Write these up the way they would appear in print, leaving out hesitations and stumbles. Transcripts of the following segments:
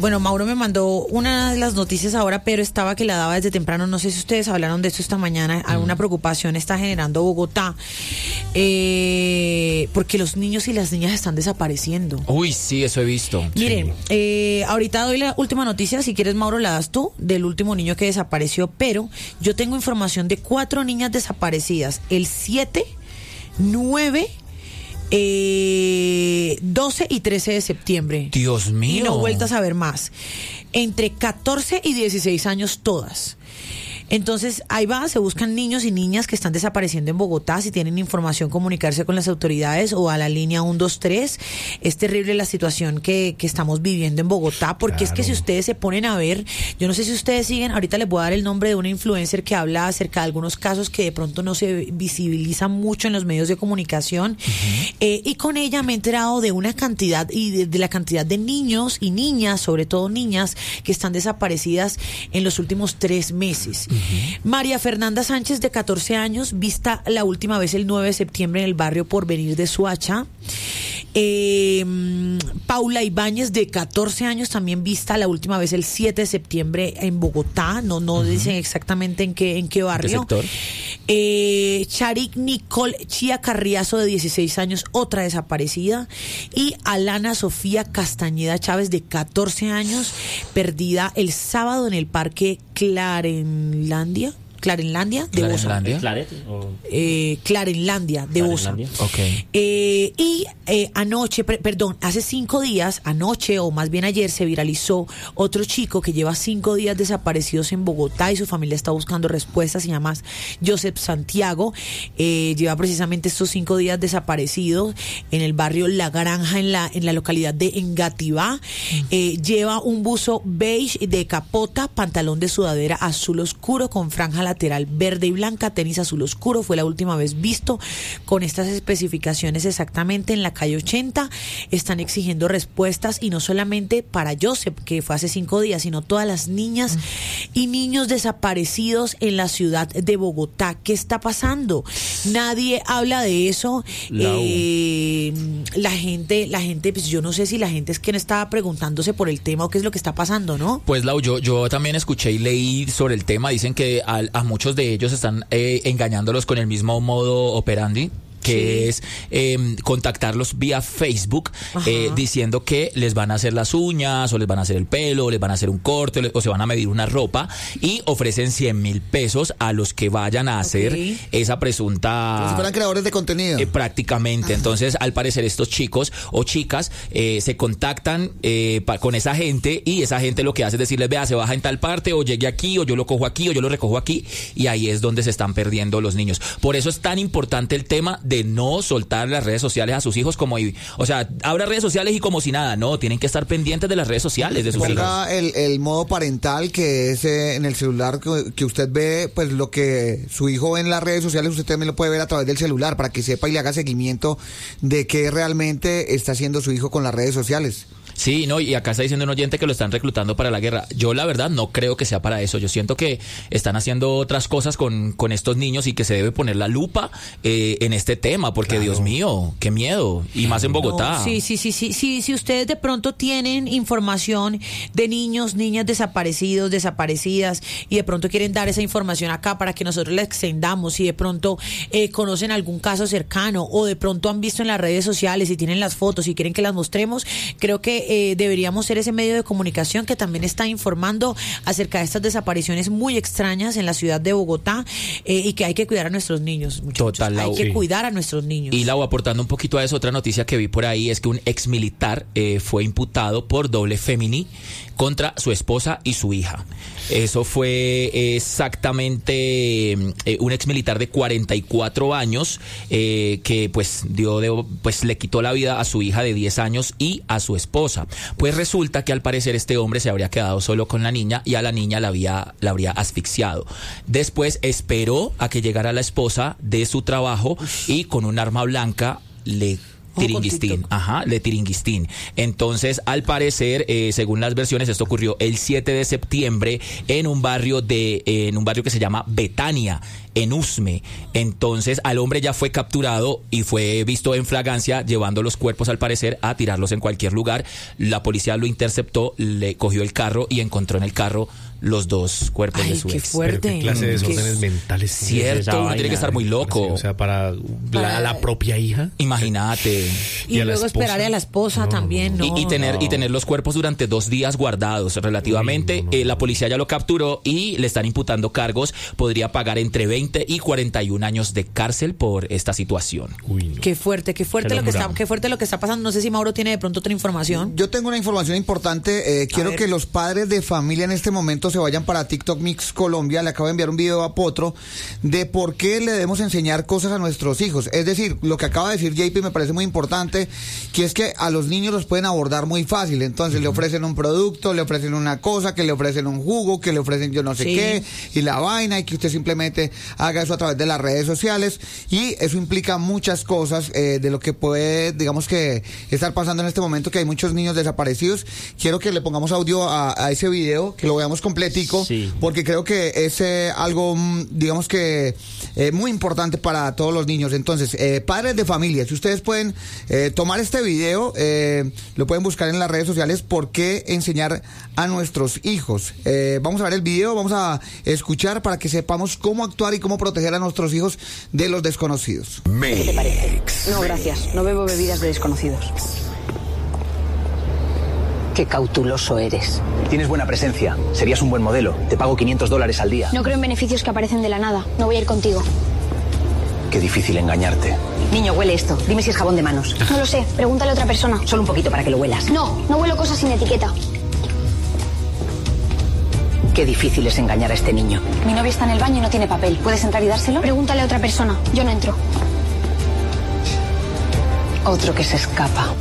Bueno, Mauro me mandó una de las noticias ahora, pero estaba que la daba desde temprano. No sé si ustedes hablaron de esto esta mañana. Alguna preocupación está generando Bogotá, porque los niños y las niñas están desapareciendo. Uy, sí, eso he visto. Miren, ahorita doy la última noticia. Si quieres, Mauro, la das tú, del último niño que desapareció. Pero yo tengo información de 4 niñas desaparecidas. El 7, 9... 12 y 13 de septiembre. Dios mío. Y no vueltas a ver más. Entre 14 y 16 años todas. Entonces, ahí va, se buscan niños y niñas que están desapareciendo en Bogotá. Si tienen información, comunicarse con las autoridades o a la línea 123. Es terrible la situación que estamos viviendo en Bogotá, porque claro. Es que si ustedes se ponen a ver, yo no sé si ustedes siguen, ahorita les voy a dar el nombre de una influencer que habla acerca de algunos casos que de pronto no se visibilizan mucho en los medios de comunicación. Y con ella me he enterado de una cantidad y de la cantidad de niños y niñas, sobre todo niñas, que están desaparecidas en los últimos 3 meses. María Fernanda Sánchez, de 14 años, vista la última vez el 9 de septiembre en el barrio Porvenir de Soacha. Paula Ibáñez, de 14 años, también vista la última vez el 7 de septiembre en Bogotá. No dicen exactamente en qué barrio. ¿Qué sector? Charik Nicole Chía Carriazo, de 16 años, otra desaparecida. Y Alana Sofía Castañeda Chávez, de 14 años, perdida el sábado en el parque Clarenlandia de Bosa. Clarenlandia de Bosa. Okay. Y anoche, hace 5 días, anoche o más bien ayer, se viralizó otro chico que lleva 5 días desaparecidos en Bogotá y su familia está buscando respuestas. Se llama Joseph Santiago. Lleva precisamente estos 5 días desaparecido en el barrio La Granja, en la localidad de Engativá. Lleva un buzo beige de capota, pantalón de sudadera azul oscuro con franja lateral verde y blanca, tenis azul oscuro. Fue la última vez visto con estas especificaciones exactamente en la calle 80. Están exigiendo respuestas, y no solamente para Joseph, que fue hace 5 días, sino todas las niñas y niños desaparecidos en la ciudad de Bogotá. ¿Qué está pasando? Nadie habla de eso. La gente, pues yo no sé si la gente es quien estaba preguntándose por el tema o qué es lo que está pasando, ¿no? Pues Lau, yo también escuché y leí sobre el tema. Dicen que a muchos de ellos están engañándolos con el mismo modo operandi, que es contactarlos vía Facebook, diciendo que les van a hacer las uñas, o les van a hacer el pelo, o les van a hacer un corte, o se van a medir una ropa, y ofrecen 100,000 pesos a los que vayan a hacer esa presunta... Como si fueran creadores de contenido. Prácticamente. Entonces, al parecer, estos chicos o chicas se contactan con esa gente, y esa gente lo que hace es decirles, vea, se baja en tal parte, o llegue aquí, o yo lo cojo aquí, o yo lo recojo aquí, y ahí es donde se están perdiendo los niños. Por eso es tan importante el tema de no soltar las redes sociales a sus hijos o sea, abra redes sociales y como si nada. No, tienen que estar pendientes de las redes sociales de sus hijos. Ponga el modo parental, que es en el celular, que usted ve, pues lo que su hijo ve en las redes sociales, usted también lo puede ver a través del celular, para que sepa y le haga seguimiento de qué realmente está haciendo su hijo con las redes sociales. Sí, no, y acá está diciendo un oyente que lo están reclutando para la guerra. Yo la verdad no creo que sea para eso. Yo siento que están haciendo otras cosas con estos niños, y que se debe poner la lupa en este tema, porque claro. Dios mío, qué miedo, y más en Bogotá. No, sí, si ustedes de pronto tienen información de niños, niñas desaparecidos, desaparecidas, y de pronto quieren dar esa información acá para que nosotros la extendamos, y de pronto conocen algún caso cercano, o de pronto han visto en las redes sociales y tienen las fotos y quieren que las mostremos, creo que deberíamos ser ese medio de comunicación que también está informando acerca de estas desapariciones muy extrañas en la ciudad de Bogotá, y que hay que cuidar a nuestros niños, muchachos. Total, hay que cuidar a nuestros niños. Y Lau, aportando un poquito a eso, otra noticia que vi por ahí es que un ex militar fue imputado por doble femini contra su esposa y su hija. Eso fue exactamente un ex militar de 44 años que pues le quitó la vida a su hija de 10 años y a su esposa. Pues resulta que al parecer este hombre se habría quedado solo con la niña, y a la niña la habría asfixiado. Después esperó a que llegara la esposa de su trabajo y con un arma blanca le tiringuistín. Entonces, al parecer, según las versiones, esto ocurrió el 7 de septiembre en un barrio que se llama Betania, en Usme. Entonces al hombre ya fue capturado y fue visto en flagrancia llevando los cuerpos, al parecer, a tirarlos en cualquier lugar. La policía lo interceptó, le cogió el carro y encontró en el carro los dos cuerpos de su qué ex. fuerte. Pero qué clase de desórdenes mentales tiene Cierto, esa uno vaina, tiene que estar muy loco. O sea, para la propia hija. Imagínate. Y a la luego esposa. esperarle a la esposa también, ¿no? Y tener los cuerpos durante 2 días guardados relativamente. La policía ya lo capturó y le están imputando cargos. Podría pagar entre 20 y 41 años de cárcel por esta situación. Uy, no. Qué fuerte Qué lo que locura. está pasando. No sé si Mauro tiene de pronto otra información. Yo tengo una información importante. Quiero ver. que los padres de familia en este momento se vayan para TikTok Mix Colombia. Le acabo de enviar un video a Potro de por qué le debemos enseñar cosas a nuestros hijos. Es decir, lo que acaba de decir JP me parece muy importante, que es que a los niños los pueden abordar muy fácil. Entonces le ofrecen un producto, le ofrecen una cosa, que le ofrecen un jugo, que le ofrecen yo no sé Sí. qué, y la vaina, y que usted simplemente haga eso a través de las redes sociales. Y eso implica muchas cosas de lo que puede, digamos, que estar pasando en este momento, que hay muchos niños desaparecidos. Quiero que le pongamos audio a ese video, que lo veamos completico, Sí. porque creo que es algo, digamos que muy importante para todos los niños. Entonces, padres de familia, si ustedes pueden tomar este video, lo pueden buscar en las redes sociales, ¿por qué enseñar a nuestros hijos? Vamos a ver el video, vamos a escuchar para que sepamos cómo actuar y cómo proteger a nuestros hijos de los desconocidos. ¿Qué te parece? No, gracias. No bebo bebidas de desconocidos. Qué cauteloso eres. Tienes buena presencia. Serías un buen modelo. Te pago $500 al día. No creo en beneficios que aparecen de la nada. No voy a ir contigo. Qué difícil engañarte. Niño, huele esto. Dime si es jabón de manos. No lo sé. Pregúntale a otra persona. Solo un poquito para que lo huelas. No, no huelo cosas sin etiqueta. Qué difícil es engañar a este niño. Mi novia está en el baño y no tiene papel. ¿Puedes entrar y dárselo? Pregúntale a otra persona. Yo no entro. Otro que se escapa.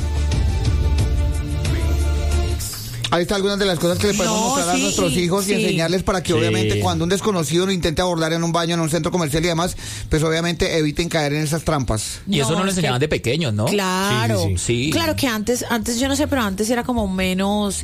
Ahí está algunas de las cosas que le podemos No, mostrar a sí, nuestros hijos y sí. enseñarles para que Sí. obviamente cuando un desconocido lo intente abordar en un baño, en un centro comercial y demás, pues obviamente eviten caer en esas trampas. Y eso no lo es enseñaban que- de pequeños, ¿no? Claro, Sí. claro que antes yo no sé, pero antes era como menos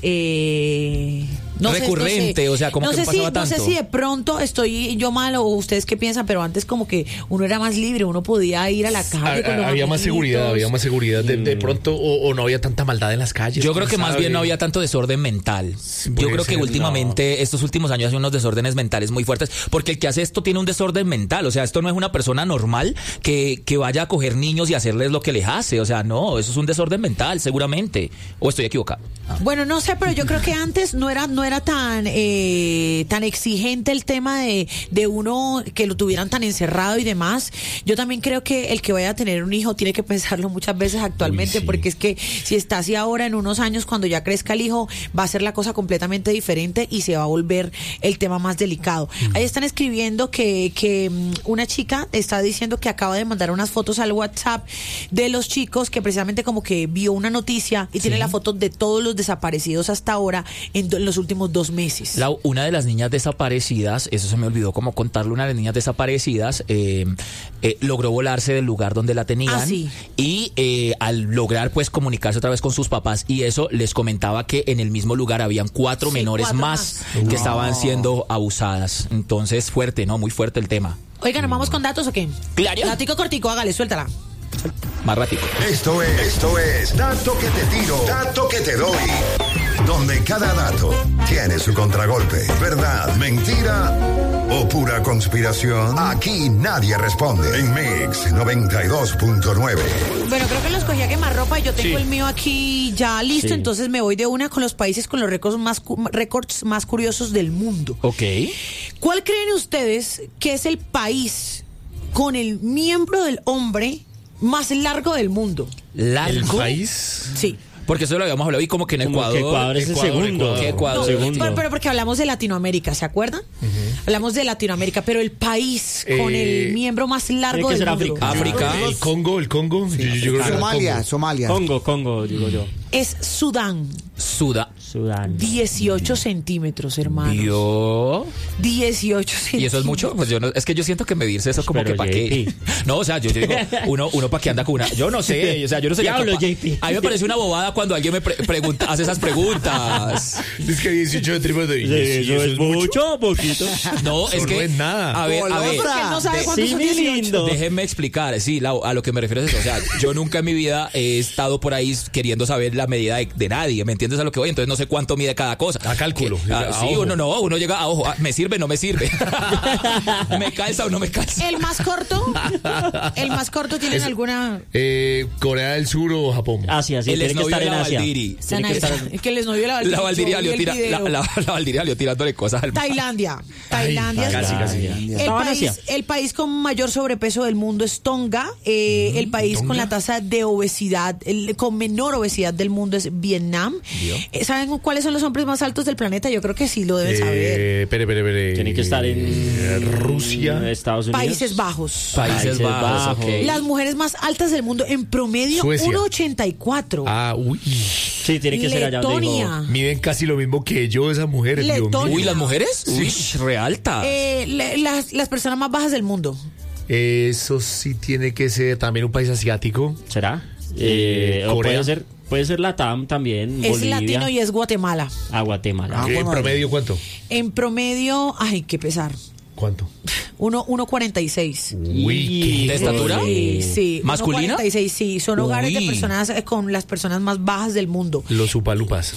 no sé, Recurrente, o sea, como no que sé no pasaba no sé tanto. si de pronto estoy yo mal o ustedes qué piensan, pero antes como que uno era más libre, uno podía ir a la calle con los Había más seguridad, amiguitos. había más seguridad. De pronto, o no había tanta maldad en las calles. Yo creo que ¿quién más sabe? bien no había tanto desorden mental. Yo puede creo que ser, últimamente, estos últimos años, hay unos desórdenes mentales muy fuertes, porque el que hace esto tiene un desorden mental. O sea, esto no es una persona normal que vaya a coger niños y hacerles lo que les hace. O sea, no, eso es un desorden mental, seguramente. ¿O estoy equivocado? Bueno, no sé, pero yo creo que antes no era tan exigente el tema de uno que lo tuvieran tan encerrado y demás. Yo también creo que el que vaya a tener un hijo tiene que pensarlo muchas veces actualmente, Uy, sí. porque es que si está así ahora, en unos años, cuando ya crezca el hijo, va a ser la cosa completamente diferente y se va a volver el tema más delicado. Ahí están escribiendo que una chica está diciendo que acaba de mandar unas fotos al WhatsApp de los chicos, que precisamente como que vio una noticia y tiene la foto de todos los desaparecidos hasta ahora en los últimos 2 meses. Una de las niñas desaparecidas, eso se me olvidó como contarle, una de las niñas desaparecidas logró volarse del lugar donde la tenían. Ah, sí. Y al lograr pues comunicarse otra vez con sus papás y eso, les comentaba que en el mismo lugar habían 4 Sí, menores 4 más más. que estaban siendo abusadas. Entonces fuerte, ¿no? Muy fuerte el tema. Oigan, ¿nos vamos con datos o qué? Claro. Datico cortico, hágale, suéltala. Más ratico. Esto es Dato que te tiro, Dato que te doy. Donde cada dato tiene su contragolpe. ¿Verdad, mentira o pura conspiración? Aquí nadie responde. En Mix 92.9. Bueno, creo que los cogí a quemarropa y yo tengo Sí. el mío aquí ya listo, Sí. entonces me voy de una con los países con los récords más curiosos del mundo. Ok. ¿Cuál creen ustedes que es el país con el miembro del hombre más largo del mundo? ¿El Largo. país? Sí. Porque eso lo habíamos hablado y como que en Como Ecuador. que Ecuador es el segundo. ¿Qué Ecuador? Segundo. Pero porque hablamos de Latinoamérica, ¿se acuerdan? Hablamos de Latinoamérica, pero el país con el miembro más largo tiene que del ser mundo. África. África. ¿El Congo? Yo creo que era Somalia, Congo. Somalia. Congo, digo yo. es Sudán. Sudán. 18 centímetros, hermano. ¿Vio? 18 centímetros. ¿Y eso es mucho? Pues yo no, es que yo siento que medirse eso como Pero que para qué. No, o sea, yo digo, uno para qué anda con una. Yo no sé, o sea, yo no sé. Diablo, JP. A mí me parece una bobada cuando alguien me pregunta, hace esas preguntas. Es que 18 centímetros de ¿Eso es mucho o poquito? No, es Eso que. no es nada. A ver, Porque él no sabe cuántos Sí, son mi 18. lindo. Déjenme explicar, sí, a lo que me refiero es eso. O sea, yo nunca en mi vida he estado por ahí queriendo saber la medida de nadie, ¿me entiendes a lo que voy? Entonces no sé cuánto mide cada cosa. A cálculo. Sí, uno llega a ojo, me sirve, no me sirve. Me calza o no me calza. ¿El más corto tienen alguna? Corea del Sur o Japón. Asia, sí, El tiene que exnovio estar de en la Asia. Valdiri. Tiene que estar... Es que les no vio la La Valdiria yo vi el video. la Valdiria tirándole cosas al mar. Tailandia. Casi. Estaba en Asia. El país con mayor sobrepeso del mundo es Tonga. El país con la tasa de obesidad, con menor obesidad del mundo es Vietnam. ¿Saben cuáles son los hombres más altos del planeta? Yo creo que sí lo deben saber. Espere. Tiene que estar en Rusia. Estados Unidos. Países Bajos. Países Bajos, ok. Las mujeres más altas del mundo en promedio Suecia. 1,84. Uy. Sí, tiene que ser allá donde dijo. Letonia. Miden casi lo mismo que yo, esas mujeres. Dios mío. Letonia. Uy, ¿las mujeres? Uy, re alta. Las personas más bajas del mundo. Eso sí tiene que ser también un país asiático. ¿Será? O Corea. puede ser Latam también, Es Bolivia. latino y es Guatemala. Guatemala. ¿En promedio cuánto? En promedio, ay, qué pesar. ¿Cuánto? 1,46. Uy, ¿De estatura? Sí. ¿Masculina? 1,46, sí. Son hogares de Uy. personas con las personas más bajas del mundo. Los upalupas.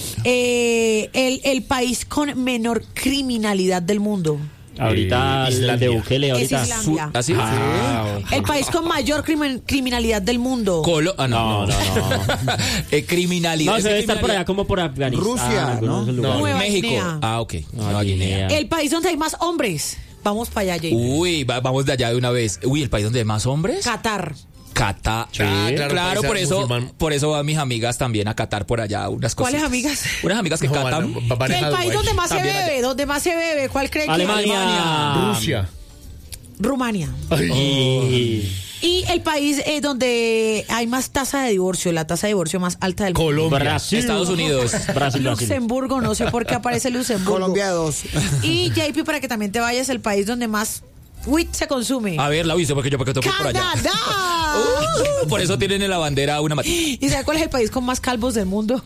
El país con menor criminalidad del mundo. Ahorita el de Islandia. Bukele, Es ahorita. Islandia. ¿Así? El país con mayor criminalidad del mundo. No. Criminalidad. No, se debe estar criminalidad. por allá como por Afganistán. Rusia, algunos ¿no? de esos lugares. Nueva México. Guinea. Ok. Nueva Guinea. El país donde hay más hombres. Vamos para allá, Jay. Uy, vamos de allá de una vez. Uy, el país donde hay más hombres. Qatar. Qatar. claro, por país eso, musulmán. por eso van mis amigas también a Qatar por allá unas cosas. ¿Cuáles amigas? Unas amigas que No, catan. El país donde más se También allá. bebe, ¿cuál cree que Alemania. Rusia. Rumania. Y... Y el país donde hay más tasa de divorcio, la tasa de divorcio más alta del mundo. Colombia. Brasil. Estados Unidos. Brasil. Luxemburgo, no sé por qué aparece Luxemburgo. Colombia 2. Y JP, para que también te vayas, el país donde más wheat se consume. A ver, la viste porque yo por allá. ¡Canadá! Por eso tienen en la bandera una matita. ¿Y sabes cuál es el país con más calvos del mundo?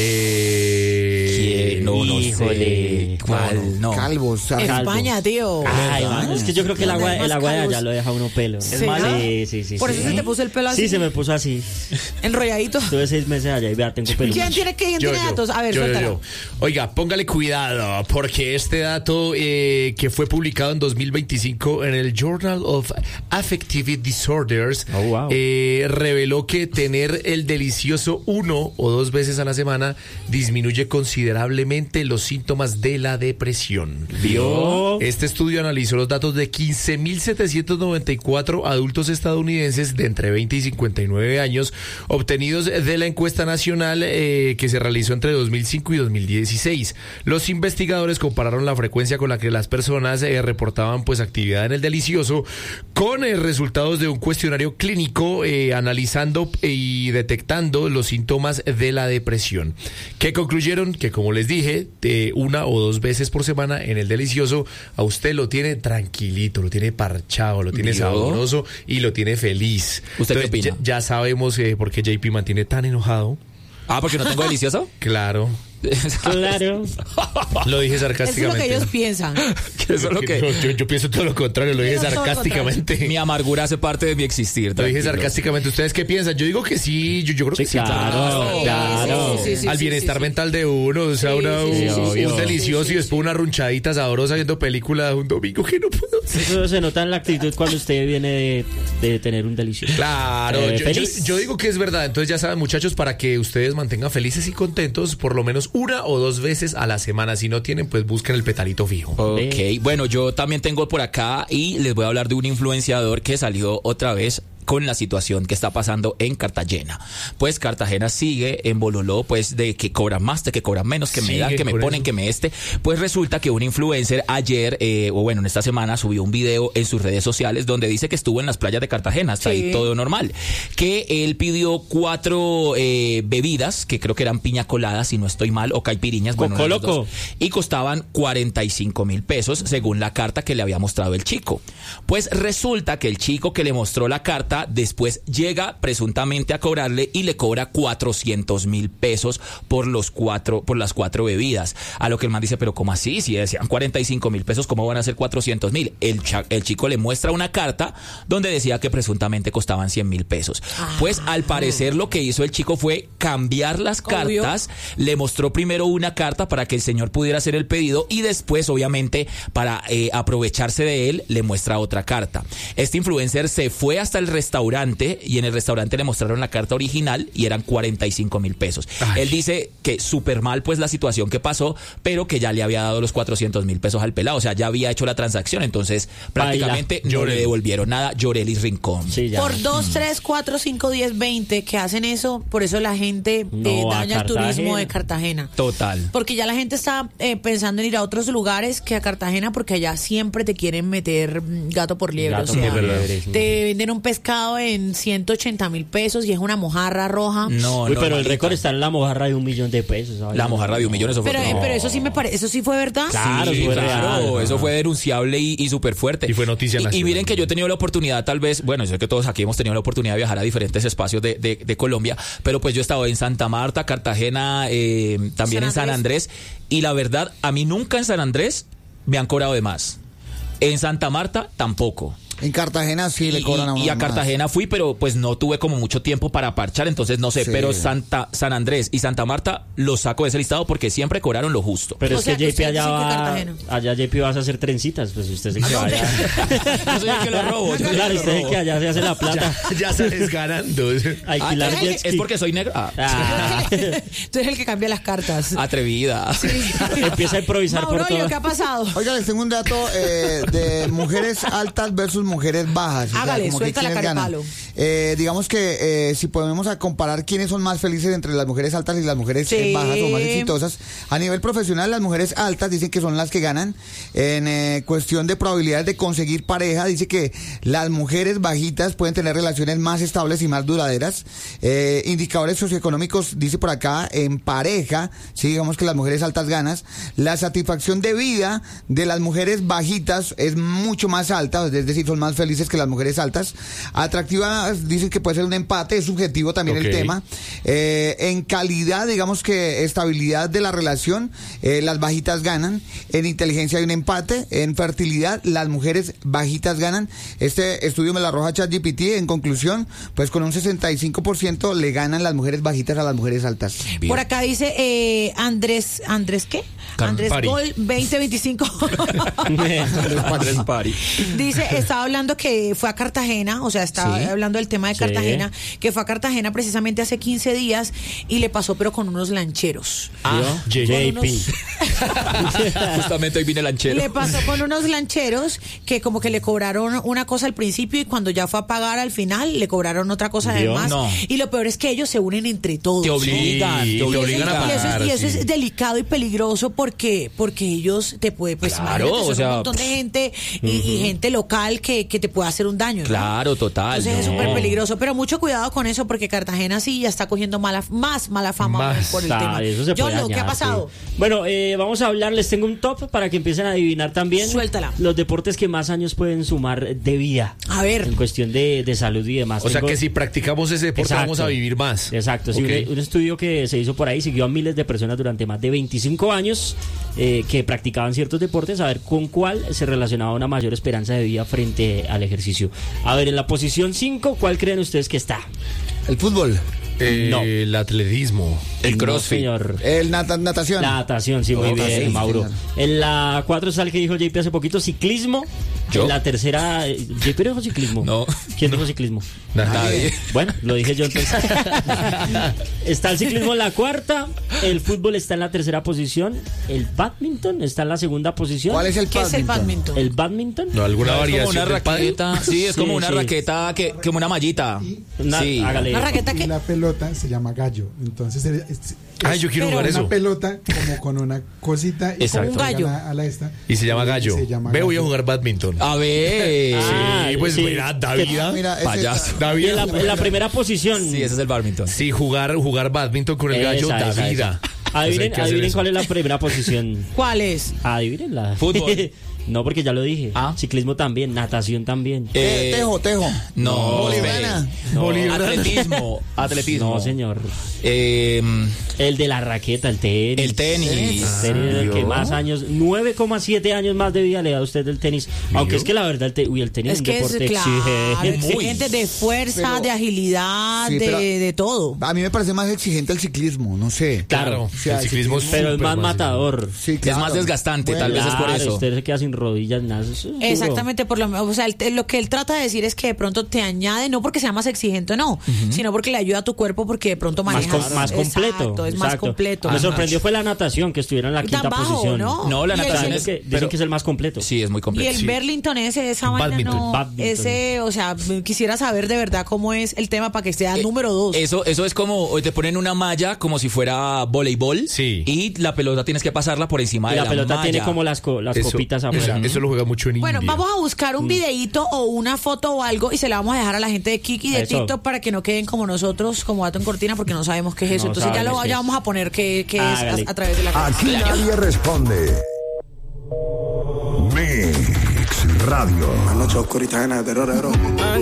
No Híjole. sé. ¿Cuál? No. Calvos, ¿sabes? Calvo. España, tío. Ay, mano, es que yo creo que el agua de allá lo deja uno pelo. ¿Será? Sí. Por eso se te puso el pelo así. Sí, se me puso así. Enrolladito. Estuve 6 meses allá y vea, tengo pelo. ¿Quién tiene datos? A ver, suéltalo. Oiga, póngale cuidado, porque este dato que fue publicado en 2025 en el Journal of Affective Disorders Oh, wow. reveló que tener el delicioso 1 o 2 veces a la semana disminuye considerablemente los síntomas de la depresión. ¿Vio? Este estudio analizó los datos de 15.794 adultos estadounidenses de entre 20 y 59 años obtenidos de la encuesta nacional que se realizó entre 2005 y 2016. Los investigadores compararon la frecuencia con la que las personas reportaban pues actividad en el delicioso con resultados de un cuestionario clínico analizando y detectando los síntomas de la depresión. ¿Qué concluyeron? Que como les dije, 1 o 2 veces por semana en el delicioso a usted lo tiene tranquilito, lo tiene parchado, lo tiene ¿Vio? sabroso y lo tiene feliz. ¿Usted qué Entonces, opina? ya sabemos por qué JP mantiene tan enojado. ¿Porque no tengo delicioso? Claro. Claro. Lo dije Eso es lo sarcásticamente. que ellos piensan. Que eso es lo que... No, yo pienso todo lo contrario, lo dije Pienso todo lo sarcásticamente. Mi amargura hace parte de mi existir. Lo dije tranquilos. sarcásticamente. ¿Ustedes qué piensan? Yo digo que sí, yo creo que sí. Claro. Sí, Al bienestar mental de uno, o sea, un delicioso y después una runchadita sabrosa viendo película un domingo que no puedo. Eso se nota en la actitud cuando usted viene de tener un delicioso. Claro, Feliz. yo digo que es verdad. Entonces ya saben, muchachos, para que ustedes mantengan felices y contentos, por lo menos 1 o 2 veces a la semana. Si no tienen, pues busquen el petalito fijo. Ok, bueno, yo también tengo por acá y les voy a hablar de un influenciador que salió otra vez con la situación que está pasando en Cartagena. Pues Cartagena sigue en bololó, pues de que cobran más, de que cobran menos, que me dan, que me ponen, que me Pues resulta que un influencer ayer, en esta semana subió un video en sus redes sociales donde dice que estuvo en las playas de Cartagena, hasta ahí todo normal, que él pidió 4 bebidas, que creo que eran piña colada, si no estoy mal, o caipiriñas, loco. y costaban 45,000 pesos según la carta que le había mostrado el chico. Pues resulta que el chico que le mostró la carta después llega presuntamente a cobrarle y le cobra 400,000 pesos por las 4 bebidas. A lo que el man dice, pero ¿cómo así? Si decían 45,000 pesos, ¿cómo van a ser 400,000? El chico le muestra una carta donde decía que presuntamente costaban 100,000 pesos. Pues al parecer lo que hizo el chico fue cambiar las cartas, le mostró primero una carta para que el señor pudiera hacer el pedido y después, obviamente, para aprovecharse de él, le muestra otra carta. Este influencer se fue hasta el restaurante y en el restaurante le mostraron la carta original y eran 45,000 pesos. Él dice que súper mal pues la situación que pasó, pero que ya le había dado los 400,000 pesos al pelado, o sea, ya había hecho la transacción, entonces prácticamente no le devolvieron nada. Llorelis Rincón. Sí, por 2, 3, 4, 5, 10, 20 que hacen eso, por eso la gente daña el turismo de Cartagena. Total. Porque ya la gente está pensando en ir a otros lugares que a Cartagena, porque allá siempre te quieren meter gato por liebre. Te venden un pescado en 180,000 pesos y es una mojarra roja. Pero el récord está en la mojarra de 1,000,000 de pesos. ¿sabes? La mojarra de 1,000,000, eso fue. Pero eso sí me parece, eso sí fue verdad. Claro, sí, fue claro, real. eso fue denunciable y súper fuerte. Y fue noticia nacional. Y miren que yo he tenido la oportunidad, tal vez, bueno, yo sé que todos aquí hemos tenido la oportunidad de viajar a diferentes espacios de Colombia, pero pues yo he estado en Santa Marta, Cartagena, también en San Andrés, y la verdad, a mí nunca en San Andrés me han cobrado de más. En Santa Marta tampoco. En Cartagena sí le cobran a uno y a más. Cartagena fui, pero pues no tuve como mucho tiempo para parchar, entonces no sé, pero San Andrés y Santa Marta los saco de ese listado porque siempre cobraron lo justo. Pero O es sea, que JP que allá JP vas a hacer trencitas, pues usted se que vaya. Yo soy el que lo robo. Claro, usted es el que allá se hace la plata. Ya sales ganando. Alquilar jet ski. Es porque soy negro. Tú eres el que cambia las cartas. Atrevida. Empieza a improvisar por todo. ¿Qué ha pasado? Oiga, les tengo un dato de mujeres altas versus mujeres bajas. Hágale, como que suelta la quiénes ganan. carepalo. Digamos que si podemos a comparar quiénes son más felices entre las mujeres altas y las mujeres bajas o más exitosas, a nivel profesional las mujeres altas dicen que son las que ganan. En cuestión de probabilidades de conseguir pareja, dice que las mujeres bajitas pueden tener relaciones más estables y más duraderas. Indicadores socioeconómicos, dice por acá, en pareja, sí, digamos que las mujeres altas ganan. La satisfacción de vida de las mujeres bajitas es mucho más alta, es decir, son más felices que las mujeres altas. Atractivas, dicen que puede ser un empate, es subjetivo también el tema. En calidad, digamos que estabilidad de la relación, las bajitas ganan. En inteligencia hay un empate. En fertilidad, las mujeres bajitas ganan. Este estudio me lo arroja ChatGPT. En conclusión, pues con un 65% le ganan las mujeres bajitas a las mujeres altas. Bien. Por acá dice Andrés ¿qué? Andrés Gol 2025. Andrés Pari. Dice, estaba hablando que fue a Cartagena, o sea, estaba hablando del tema de Cartagena, que fue a Cartagena precisamente hace 15 días y le pasó pero con unos lancheros. JP. Justamente hoy vine lanchero. Le pasó con unos lancheros que como que le cobraron una cosa al principio y cuando ya fue a pagar al final le cobraron otra cosa además. No. Y lo peor es que ellos se unen entre todos. Te obligan, Sí, te obligan a pagar. Y eso es delicado y peligroso porque ellos te pueden, pues Claro, imagínate, o sea, son un montón de gente y gente local que te puede hacer un daño, ¿no? Claro, total. Entonces es súper peligroso, pero mucho cuidado con eso porque Cartagena sí ya está cogiendo más mala fama por el tema. Eso se puede John, ¿qué ha dañar, pasado? sí. Bueno, vamos a hablar, les tengo un top para que empiecen a adivinar también. Suéltala. Los deportes que más años pueden sumar de vida. A ver. En cuestión de salud y demás. O sea que si practicamos ese deporte vamos a vivir más. Exacto, sí, Okay. un estudio que se hizo por ahí siguió a miles de personas durante más de 25 años que practicaban ciertos deportes, a ver con cuál se relacionaba una mayor esperanza de vida frente al ejercicio. A ver, en la posición 5, ¿cuál creen ustedes que está? El fútbol. No. El atletismo. El No, CrossFit. señor. El natación. Natación, sí, muy Ok, bien, sí, Mauro. señor. En la 4 está el que dijo JP hace poquito, ciclismo. ¿Yo? En la tercera, JP dijo ciclismo. No. ¿Quién dijo ciclismo? Nadie. Bueno, lo dije yo entonces. Está el ciclismo en la cuarta, el fútbol está en la tercera posición, el badminton está en la segunda posición. ¿Cuál es el ¿Qué es el badminton? badminton? ¿El badminton? No, alguna Es como variación una del pádel? raqueta. Sí, es como Sí, una sí. raqueta como una mallita. Sí. Hágale. ¿Una raqueta Y que la pelota se llama gallo. Entonces Ay, yo quiero Pero jugar una eso. pelota como con una cosita y Exacto. como Un gallo. a la esta. Y se llama gallo. Se llama Ve, voy a gallo. jugar badminton. A ver. Ah, Sí, pues sí. mira, David. Mira, ese- Payaso. Y David. en la primera posición. Sí, ese es el badminton. Sí, jugar badminton con el gallo, Esa, esa, David. esa. Adivinen cuál es la primera posición. ¿Cuál es? Adivínenla. Fútbol. No, porque ya lo dije. Ah. Ciclismo también, natación también. Tejo. No. Boliviana. No, Atletismo. Atletismo. No, señor. Eh, El de la raqueta, el tenis. el tenis. El tenis es el que más años, 9,7 años más de vida le da a usted del tenis. Aunque es que la verdad, el tenis Es es un que es deporte claro, exigente. exigente de fuerza, Pero- de agilidad, Sí, pero- de todo. A mí me parece más exigente el ciclismo, no sé. Claro, O sea, el ciclismo es Pero es súper más matador. Sí, Es claro. más desgastante, Bueno, tal vez es por Claro, eso. usted se queda sin rodillas, nada. eso es duro. Exactamente, por lo o sea, lo que él trata de decir es que de pronto te añade, no porque sea más exigente o no, sino porque le ayuda a tu cuerpo porque de pronto Más, manejas. más completo. Exacto, es más exacto. completo. Me sorprendió fue la natación, que estuviera en la Tan quinta bajo, posición. ¿no? No, la Y el- natación Dicen es- que, pero- que es el más completo. Sí, es muy Y completo. el Sí. Burlington esa vaina Badminton, no, badminton. ese, o sea, quisiera saber de verdad cómo es el tema para que sea número 2. Eso es como te ponen una malla como si fuera voleibol Sí. y la pelota tienes que pasarla por encima Y de la pelota malla. tiene como las copitas afuera. Eso lo juega mucho en Bueno, India. vamos a buscar un videíto o una foto o algo y se la vamos a dejar a la gente de Kiki y de Eso. TikTok para que no queden como nosotros, como dato en cortina, porque no sabemos qué es eso. No Entonces ya sabemos qué ya es. vamos a poner qué es Hágale. a través de la Aquí nadie responde. Mix Radio. Noche oscurita, llena de terror,